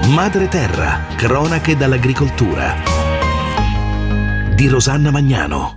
Madre Terra, cronache dall'agricoltura di Rosanna Magnano.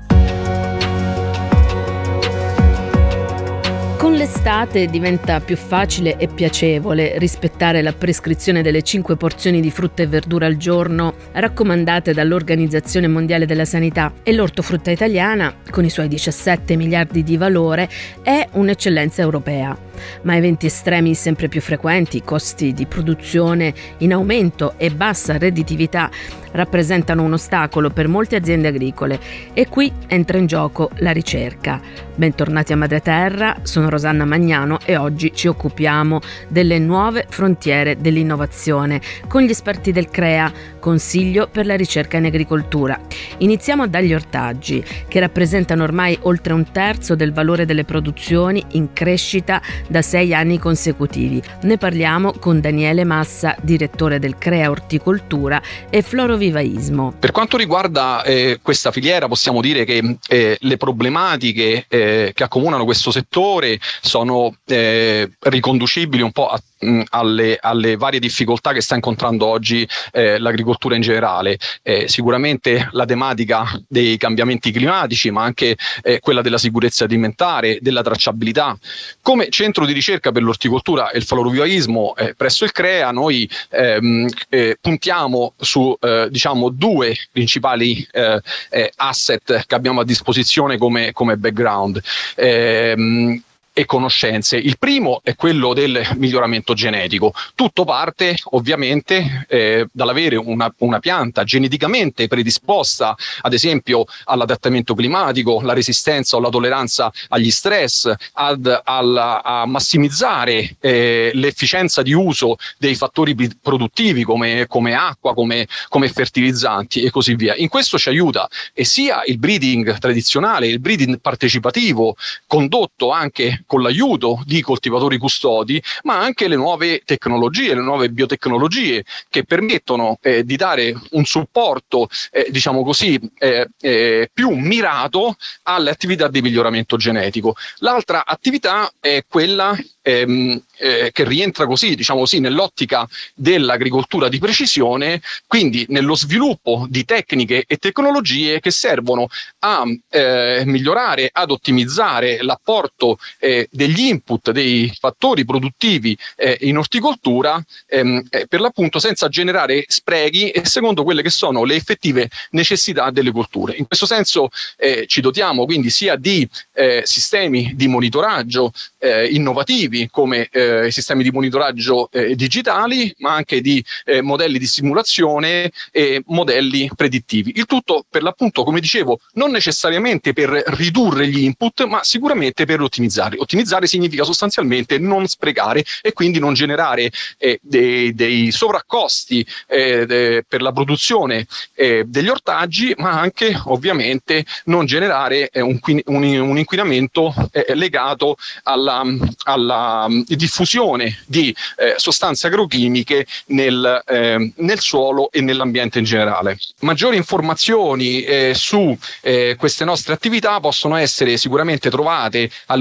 Con l'estate diventa più facile e piacevole rispettare la prescrizione delle 5 porzioni di frutta e verdura al giorno raccomandate dall'Organizzazione Mondiale della Sanità, e l'ortofrutta italiana, con i suoi 17 miliardi di valore, è un'eccellenza europea. Ma eventi estremi sempre più frequenti, costi di produzione in aumento e bassa redditività rappresentano un ostacolo per molte aziende agricole, e qui entra in gioco la ricerca. Bentornati a Madre Terra, sono Rosanna Magnano e oggi ci occupiamo delle nuove frontiere dell'innovazione con gli esperti del CREA, Consiglio per la ricerca in agricoltura. Iniziamo dagli ortaggi, che rappresentano ormai oltre un terzo del valore delle produzioni, in crescita da 6 anni consecutivi. Ne parliamo con Daniele Massa, direttore del CREA Orticoltura e Florovivaismo. Per quanto riguarda questa filiera, possiamo dire che le problematiche che accomunano questo settore sono riconducibili un po' alle varie difficoltà che sta incontrando oggi l'agricoltura in generale. Sicuramente la tematica dei cambiamenti climatici, ma anche quella della sicurezza alimentare, della tracciabilità. Come centro di ricerca per l'orticoltura e il florovivaismo presso il CREA, noi puntiamo su due principali asset che abbiamo a disposizione come background e conoscenze. Il primo è quello del miglioramento genetico. Tutto parte ovviamente dall'avere una pianta geneticamente predisposta, ad esempio all'adattamento climatico, la resistenza o la tolleranza agli stress, a massimizzare l'efficienza di uso dei fattori produttivi come acqua, come fertilizzanti e così via. In questo ci aiuta sia il breeding tradizionale, il breeding partecipativo, condotto anche con l'aiuto di coltivatori custodi, ma anche le nuove tecnologie, le nuove biotecnologie che permettono di dare un supporto, più mirato alle attività di miglioramento genetico. L'altra attività è quella che rientra nell'ottica dell'agricoltura di precisione, quindi nello sviluppo di tecniche e tecnologie che servono a migliorare, ad ottimizzare l'apporto degli input, dei fattori produttivi in orticoltura, per l'appunto senza generare sprechi e secondo quelle che sono le effettive necessità delle colture. In questo senso ci dotiamo quindi sia di sistemi di monitoraggio innovativi come i sistemi di monitoraggio digitali, ma anche di modelli di simulazione e modelli predittivi. Il tutto, per l'appunto, come dicevo, non necessariamente per ridurre gli input, ma sicuramente per ottimizzare. Ottimizzare significa sostanzialmente non sprecare e quindi non generare dei sovraccosti per la produzione degli ortaggi, ma anche ovviamente non generare un inquinamento legato alla diffusione di sostanze agrochimiche nel suolo e nell'ambiente in generale. Maggiori informazioni su queste nostre attività possono essere sicuramente trovate